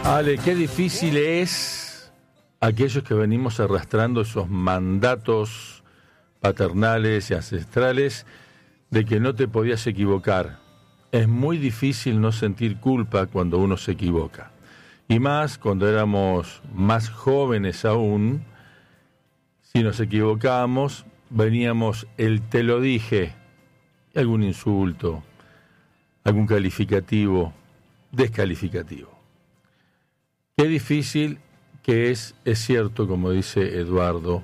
Ale, qué difícil es aquellos que venimos arrastrando esos mandatos paternales y ancestrales de que no te podías equivocar. Es muy difícil no sentir culpa cuando uno se equivoca. Y más cuando éramos más jóvenes aún, si nos equivocábamos, veníamos el te lo dije, algún insulto, algún calificativo, descalificativo. Qué difícil que es cierto, como dice Eduardo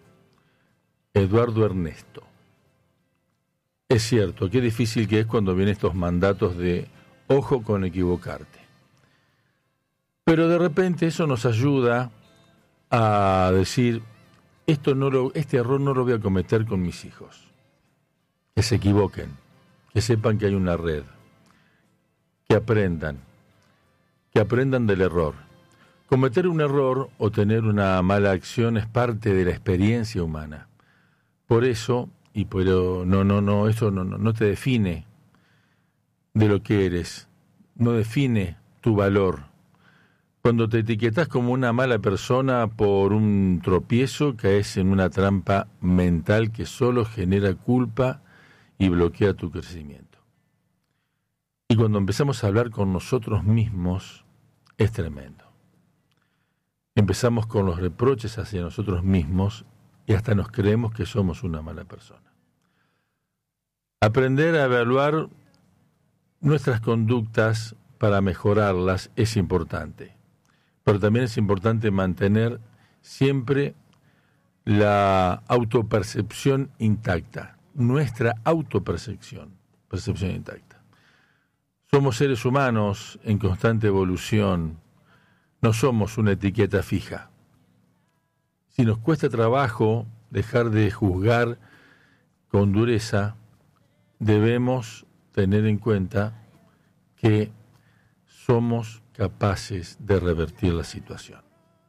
Ernesto. Es cierto, qué difícil que es cuando vienen estos mandatos de ojo con equivocarte. Pero de repente eso nos ayuda a decir, este error no lo voy a cometer con mis hijos. Que se equivoquen, que sepan que hay una red, que aprendan del error. Cometer un error o tener una mala acción es parte de la experiencia humana. Por eso, eso no te define de lo que eres, no define tu valor. Cuando te etiquetas como una mala persona por un tropiezo, caes en una trampa mental que solo genera culpa y bloquea tu crecimiento. Y cuando empezamos a hablar con nosotros mismos, es tremendo. Empezamos con los reproches hacia nosotros mismos y hasta nos creemos que somos una mala persona. Aprender a evaluar nuestras conductas para mejorarlas es importante, pero también es importante mantener siempre la autopercepción intacta, nuestra percepción intacta. Somos seres humanos en constante evolución, no somos una etiqueta fija. Si nos cuesta trabajo dejar de juzgar con dureza, debemos tener en cuenta que somos capaces de revertir la situación.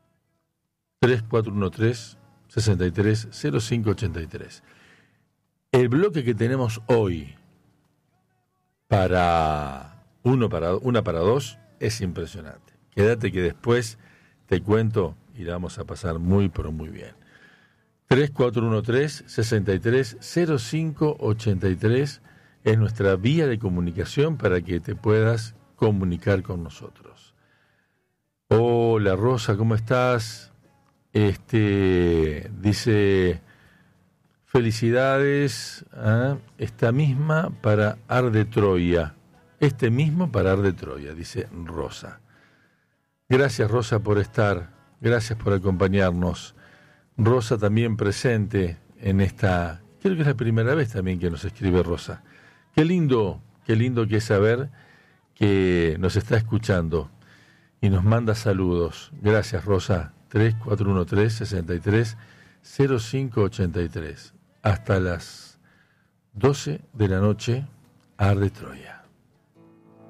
3413-630583. El bloque que tenemos hoy para una para dos es impresionante. Quédate que después te cuento y la vamos a pasar muy pero muy bien. 3413-630583 es nuestra vía de comunicación para que te puedas comunicar con nosotros. Hola Rosa, ¿cómo estás? Dice, felicidades, esta misma para Arde Troya. Este mismo para Arde Troya, dice Rosa. Gracias Rosa por estar, gracias por acompañarnos. Rosa también presente en esta, creo que es la primera vez también que nos escribe Rosa. Qué lindo que es saber que nos está escuchando y nos manda saludos. Gracias Rosa, 3413-630583. Hasta las 12 de la noche, Arde Troya.